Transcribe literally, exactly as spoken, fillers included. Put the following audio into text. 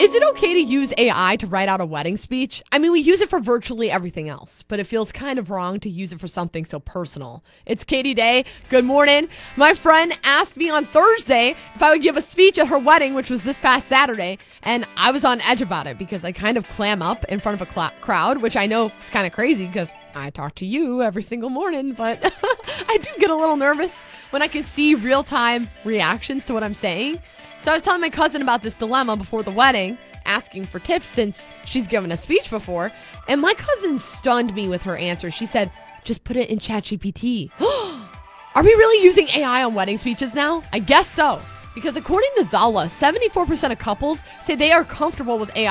Is it okay to use A I to write out a wedding speech? I mean, we use it for virtually everything else, but it feels kind of wrong to use it for something so personal. It's Katie Day. Good morning. My friend asked me on Thursday if I would give a speech at her wedding, which was this past Saturday, and I was on edge about it because I kind of clam up in front of a cl- crowd, which I know is kind of crazy because I talk to you every single morning, but I do get a little nervous when I can see real-time reactions to what I'm saying. So I was telling my cousin about this dilemma before the wedding, asking for tips since she's given a speech before, and my cousin stunned me with her answer. She said, just put it in ChatGPT. Are we really using A I on wedding speeches now? I guess so, because according to Zala, seventy-four percent of couples say they are comfortable with A I